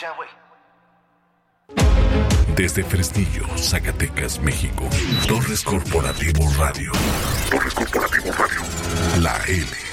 Desde Fresnillo, Zacatecas, México. Torres Corporativo Radio. La L.